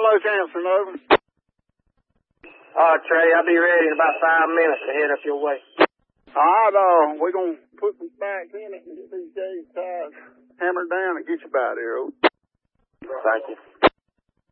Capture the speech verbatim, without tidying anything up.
Buffalo Jansen, over. All right, Trey, I'll be ready in about five minutes to head up your way. All right, uh, we're going to put some spikes in it and get these gauge ties hammered down and get you about here, over. Thank you.